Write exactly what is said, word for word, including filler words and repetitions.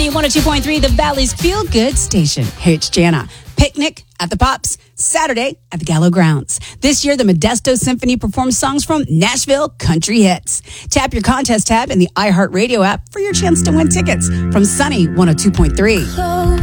Sunny one oh two point three, the Valley's Feel Good Station. Hey, it's Jana. Picnic at the Pops, Saturday at the Gallo Grounds. This year, the Modesto Symphony performs songs from Nashville country hits. Tap your contest tab in the iHeartRadio app for your chance to win tickets from Sunny one oh two point three.